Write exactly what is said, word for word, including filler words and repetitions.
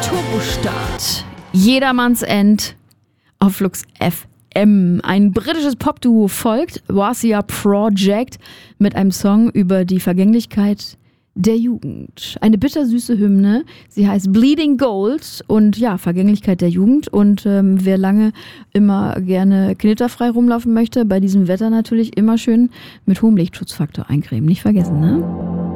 Turbostart. Jedermanns End auf Flux F M. Ein britisches Popduo folgt, Warsia Project, mit einem Song über die Vergänglichkeit der Jugend. Eine bittersüße Hymne. Sie heißt Bleeding Gold und ja, Vergänglichkeit der Jugend. Und ähm, wer lange immer gerne knitterfrei rumlaufen möchte, bei diesem Wetter natürlich immer schön mit hohem Lichtschutzfaktor eincremen. Nicht vergessen, ne?